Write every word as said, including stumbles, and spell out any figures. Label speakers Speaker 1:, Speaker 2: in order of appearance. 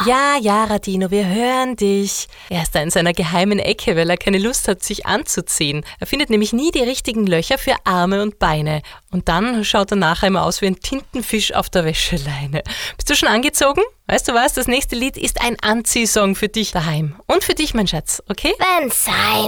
Speaker 1: Ja, ja, Radino, wir hören dich. Er ist da in seiner geheimen Ecke, weil er keine Lust hat, sich anzuziehen. Er findet nämlich nie die richtigen Löcher für Arme und Beine. Und dann schaut er nachher immer aus wie ein Tintenfisch auf der Wäscheleine. Bist du schon angezogen? Weißt du was, das nächste Lied ist ein Anziehsong für dich daheim. Und für dich, mein Schatz, okay?
Speaker 2: Wenn's sein